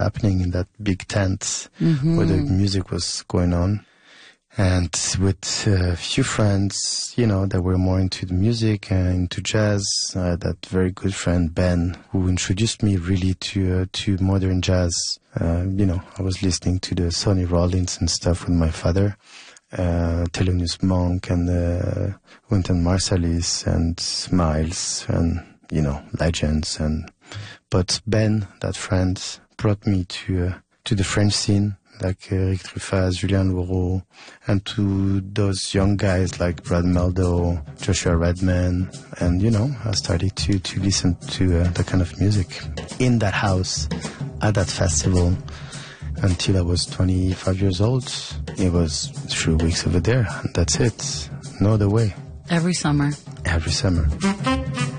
happening in that big tent where the music was going on. And with a few friends, that were more into the music and into jazz, that very good friend, Ben, who introduced me really to modern jazz. I was listening to the Sonny Rollins and stuff with my father, Thelonious Monk and Wynton Marsalis and Miles and, legends. But Ben, that friend, brought me to the French scene, like Eric Truffaz, Julien Laureau, and to those young guys like Brad Meldo, Joshua Redman, and, I started to listen to that kind of music in that house at that festival until I was 25 years old. It was 3 weeks over there, and that's it. No other way. Every summer. Every summer.